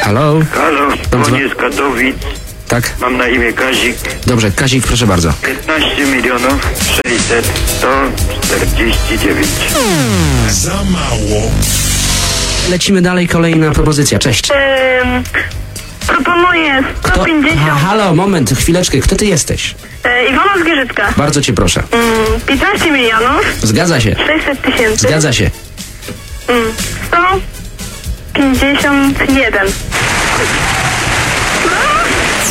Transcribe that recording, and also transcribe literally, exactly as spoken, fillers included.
Halo? Halo, Pan dzwo- dzwonię z Katowic. Tak? Mam na imię Kazik. Dobrze, Kazik, proszę bardzo. piętnaście milionów sześćset sto czterdzieści dziewięć. Za mało. Lecimy dalej, kolejna propozycja. Cześć. Ym, proponuję sto Ha, pięćdziesiąt. halo, moment, chwileczkę. Kto ty jesteś? E, Iwona z Gierzycka. Bardzo cię proszę. Ym, piętnaście milionów Zgadza się. sześćset tysięcy. Zgadza się. Ym, sto pięćdziesiąt jeden.